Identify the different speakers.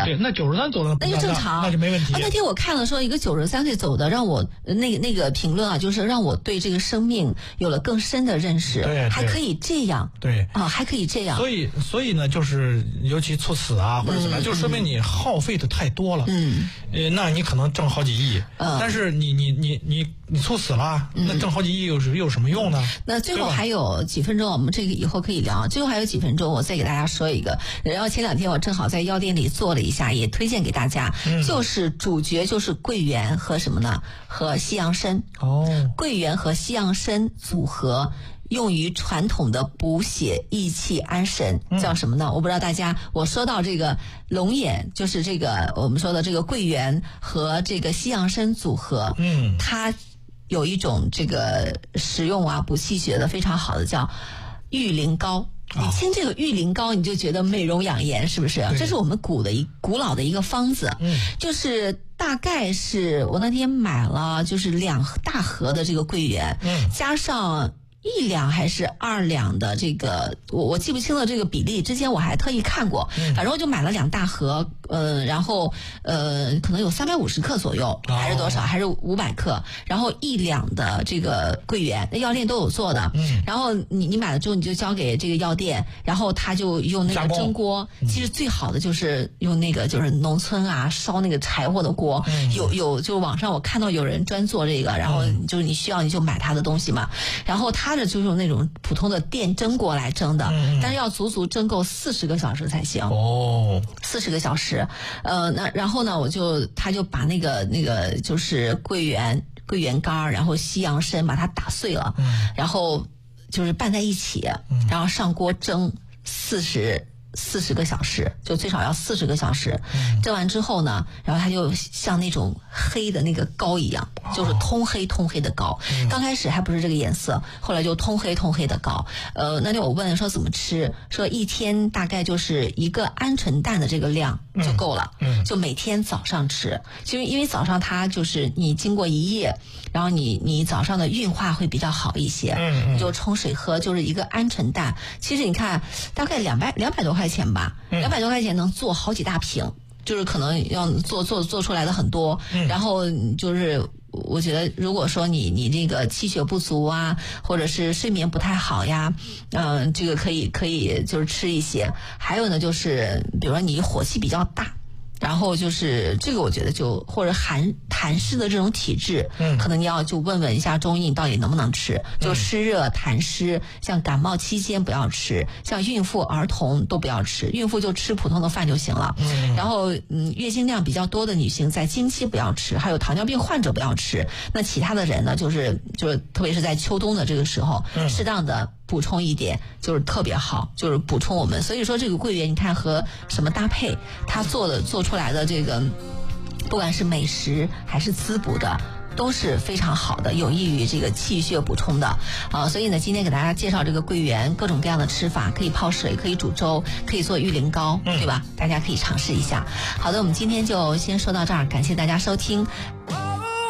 Speaker 1: 对，那93走的
Speaker 2: 那就正常，
Speaker 1: 那就没问题。
Speaker 2: 那天我看了说一个93岁走的，让我那个评论啊，就是让我对这个生命有了更深的认识。
Speaker 1: 对，
Speaker 2: 还可以这样。
Speaker 1: 对
Speaker 2: 啊，还可以这样。
Speaker 1: 所以呢，就是尤其猝死啊或者怎么样，就说明你耗费的太多了。那你可能挣好几亿，但是你猝死了，那挣好几亿有什么用呢？
Speaker 2: 那最后还有几分钟，我们这个以后可以聊。最后还有几分钟，我再给大家说一个。然后前2天我正好在药店里做了一下，也推荐给大家。就是主角就是桂圆和什么呢？和西洋参。桂圆和西洋参组合。用于传统的补血益气安神，叫什么呢？我不知道大家，我说到这个龙眼，就是这个我们说的这个桂圆和这个西洋参组合，它有一种这个食用啊补气血的非常好的叫玉灵膏。你听这个玉灵膏，你就觉得美容养颜，是不是？这是我们古老的一个方子，就是大概是我那天买了就是2大盒的这个桂圆，加上1两还是2两的这个，我记不清了这个比例。之前我还特意看过，反正我就买了2大盒，然后可能有350克左右，还是多少？还是500克？然后1两的这个桂圆，那药店都有做的。然后你买了之后，你就交给这个药店，然后他就用那个蒸锅。其实最好的就是用那个就是农村啊烧那个柴火的锅，有就网上我看到有人专做这个，然后就是你需要你就买他的东西嘛，然后他就是用那种普通的电蒸锅来蒸的，但是要足足蒸够40个小时才行。40个小时。那然后呢，他就把那个就是桂圆干，然后西洋参把它打碎了，然后就是拌在一起，然后上锅蒸40个小时，就最少要40个小时。蒸完之后呢，然后它就像那种黑的那个膏一样，就是通黑的膏。刚开始还不是这个颜色，后来就通黑的膏。那天我问说怎么吃，说1天大概就是1个鹌鹑蛋的这个量就够了，就每天早上吃。就因为早上它就是你经过一夜，然后你早上的运化会比较好一些，你就冲水喝，就是1个鹌鹑蛋。其实你看大概200多块钱吧，200多块钱能做好几大瓶，就是可能要做出来的很多。然后就是我觉得如果说你这个气血不足啊，或者是睡眠不太好呀，这个可以就是吃一些。还有呢就是比如说你火气比较大，然后就是这个我觉得就或者痰湿的这种体质，可能你要就问问一下中医你到底能不能吃。就湿热痰湿，像感冒期间不要吃，像孕妇儿童都不要吃，孕妇就吃普通的饭就行了。然后月经量比较多的女性在经期不要吃，还有糖尿病患者不要吃。那其他的人呢，就是特别是在秋冬的这个时候，适当的补充一点就是特别好，就是补充我们。所以说这个桂圆你看和什么搭配，它做出来的这个不管是美食还是滋补的都是非常好的，有益于这个气血补充的所以呢今天给大家介绍这个桂圆各种各样的吃法，可以泡水，可以煮粥，可以做玉灵膏，对吧？大家可以尝试一下。好的，我们今天就先说到这儿，感谢大家收听，